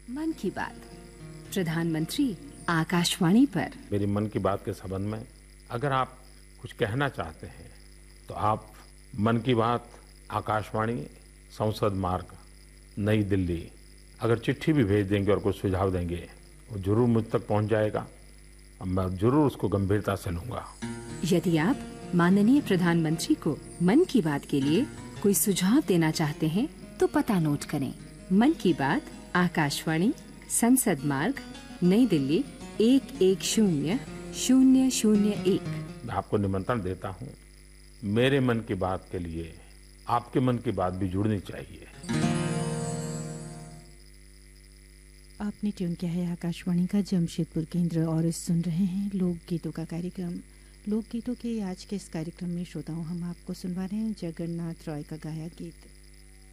मन की बात प्रधानमंत्री आकाशवाणी पर। मेरी मन की बात के संबंध में अगर आप कुछ कहना चाहते हैं तो आप मन की बात आकाशवाणी संसद मार्ग नई दिल्ली अगर चिट्ठी भी भेज देंगे और कुछ सुझाव देंगे वो जरूर मुझ तक पहुंच जाएगा और मैं जरूर उसको गंभीरता से लूंगा। यदि आप माननीय प्रधानमंत्री को मन की बात के लिए कोई सुझाव देना चाहते हैं तो पता नोट करें। मन की बात आकाशवाणी संसद मार्ग नई दिल्ली 110001। मैं आपको निमंत्रण देता हूँ। मेरे मन की बात के लिए आपके मन की बात भी जुड़नी चाहिए। आपने ट्यून किया है आकाशवाणी का जमशेदपुर केंद्र और सुन रहे हैं लोकगीतों का कार्यक्रम। लोकगीतों के आज के इस कार्यक्रम में श्रोताओं हम आपको सुनवा रहे हैं जगन्नाथ रॉय का गाया गीत।